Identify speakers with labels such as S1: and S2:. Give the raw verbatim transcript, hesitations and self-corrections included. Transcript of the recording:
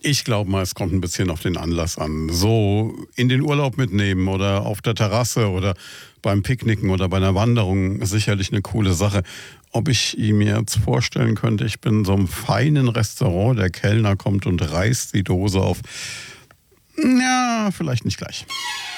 S1: Ich glaube mal, es kommt ein bisschen auf den Anlass an. So in den Urlaub mitnehmen oder auf der Terrasse oder beim Picknicken oder bei einer Wanderung ist sicherlich eine coole Sache. Ob ich mir jetzt vorstellen könnte, ich bin in so einem feinen Restaurant, der Kellner kommt und reißt die Dose auf. Ja, vielleicht nicht gleich.